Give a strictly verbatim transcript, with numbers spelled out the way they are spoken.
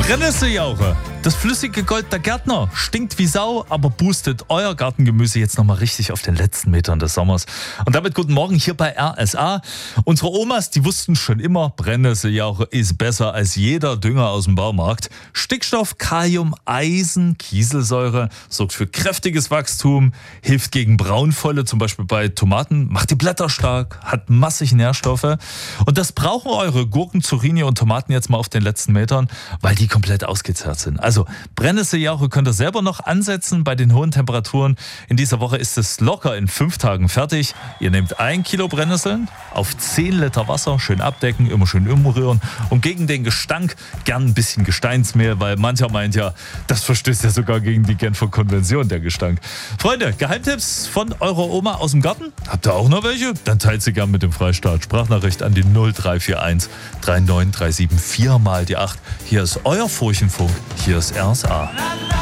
Brennnesseljauche. Das flüssige Gold der Gärtner stinkt wie Sau, aber boostet euer Gartengemüse jetzt nochmal richtig auf den letzten Metern des Sommers. Und damit guten Morgen hier bei R S A. Unsere Omas, die wussten schon immer, Brennnesseljauche ist besser als jeder Dünger aus dem Baumarkt. Stickstoff, Kalium, Eisen, Kieselsäure sorgt für kräftiges Wachstum, hilft gegen Braunfäule, zum Beispiel bei Tomaten, macht die Blätter stark, hat massig Nährstoffe. Und das brauchen eure Gurken, Zucchini und Tomaten jetzt mal auf den letzten Metern, weil die komplett ausgezehrt sind. Also Brennnesseljauche könnt ihr selber noch ansetzen bei den hohen Temperaturen. In dieser Woche ist es locker in fünf Tagen fertig. Ihr nehmt ein Kilo Brennnesseln auf zehn Liter Wasser, schön abdecken, immer schön umrühren und gegen den Gestank gern ein bisschen Gesteinsmehl, weil mancher meint ja, das verstößt ja sogar gegen die Genfer Konvention, der Gestank. Freunde, Geheimtipps von eurer Oma aus dem Garten? Habt ihr auch noch welche? Dann teilt sie gern mit dem Freistaat. Sprachnachricht an die null drei vier eins drei neun drei sieben vier mal die acht. Hier ist euer Furchenfunk. Hier ist R S A.